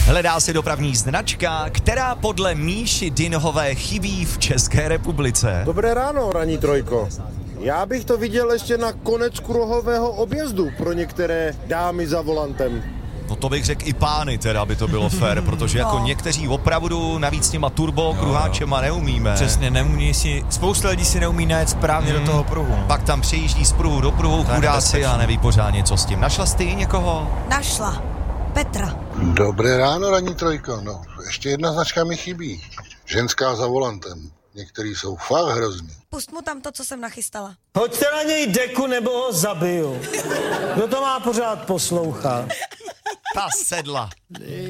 Hledá se dopravní značka, která podle Míši Dinhové chybí v České republice. Dobré ráno, ranní trojko. Já bych to viděl ještě na konec kruhového objezdu pro některé dámy za volantem. No to bych řekl i pány, teda by to bylo fér, protože jako někteří opravdu navíc s těma turbo kruháčema neumíme. Přesně, neumí si, spousta lidí si neumí najet správně do toho pruhu. Pak tam přejíždí z pruhu do pruhu chudáci a neví pořádně, co s tím. Našla jsi ty někoho? Našla. Petra. Dobré ráno, ranní trojko. No, ještě jedna značka mi chybí. Ženská za volantem. Některý jsou fakt hrozný. Pust mu tam to, co jsem nachystala. Hoďte na něj deku, nebo ho zabiju. Kdo to má pořád poslouchat? Ta sedla.